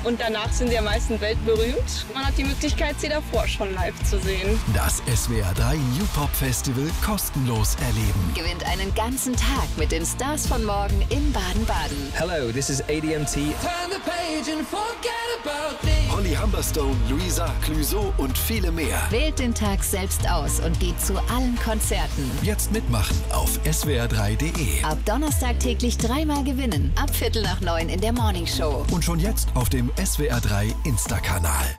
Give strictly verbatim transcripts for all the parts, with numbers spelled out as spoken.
und danach sind sie ja meistens weltberühmt. Man hat die Möglichkeit, sie davor schon live zu sehen. Das S W R drei New Pop Festival kostenlos erleben. Gewinnt einen ganzen Tag mit den Stars von morgen in Baden-Baden. Hello, this is A D M T. Holly Humberstone, Luisa Clouseau und viele mehr. Wählt den Tag selbst aus und geht zu allen Konzerten. Jetzt mitmachen auf S W R drei punkt de. Ab Donnerstag täglich dreimal gewinnen. Ab Viertel nach neun in der Morning Show. Und schon jetzt auf dem S W R drei Insta-Kanal.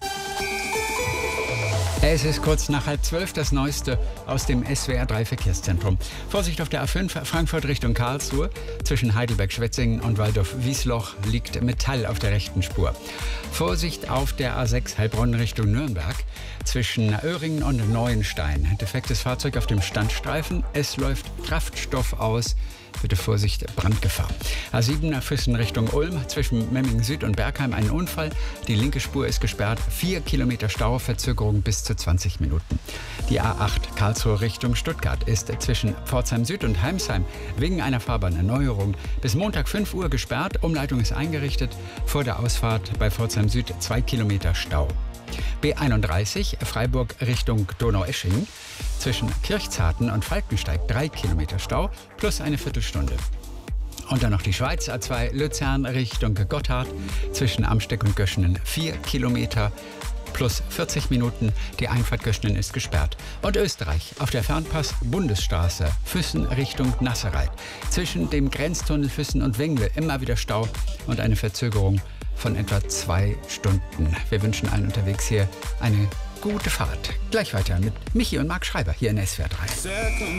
Es ist kurz nach halb zwölf, das Neueste aus dem S W R drei Verkehrszentrum. Vorsicht auf der A fünf, Frankfurt Richtung Karlsruhe. Zwischen Heidelberg-Schwetzingen und Waldorf-Wiesloch liegt Metall auf der rechten Spur. Vorsicht auf der A sechs, Heilbronn Richtung Nürnberg. Zwischen Öhringen und Neuenstein. Defektes Fahrzeug auf dem Standstreifen. Es läuft Kraftstoff aus. Bitte Vorsicht, Brandgefahr. A sieben, Füssen Richtung Ulm. Zwischen Memmingen Süd und Bergheim ein Unfall. Die linke Spur ist gesperrt. Vier Kilometer Stau, Verzögerung bis zu zwanzig Minuten. Die A acht, Karlsruhe Richtung Stuttgart, ist zwischen Pforzheim Süd und Heimsheim wegen einer Fahrbahnerneuerung bis Montag fünf Uhr gesperrt. Umleitung ist eingerichtet. Vor der Ausfahrt bei Pforzheim Süd zwei Kilometer Stau. B einunddreißig, Freiburg Richtung Donaueschingen. Zwischen Kirchzarten und Falkensteig drei Kilometer Stau plus eine Viertelstunde. Und dann noch die Schweiz, A zwei Luzern Richtung Gotthard. Zwischen Amsteck und Göschenen vier Kilometer plus vierzig Minuten. Die Einfahrt Göschenen ist gesperrt. Und Österreich auf der Fernpass-Bundesstraße Füssen Richtung Nassereit. Zwischen dem Grenztunnel Füssen und Wengle immer wieder Stau und eine Verzögerung von etwa zwei Stunden. Wir wünschen allen unterwegs hier eine gute Fahrt. Gleich weiter mit Michi und Marc Schreiber hier in S W R drei.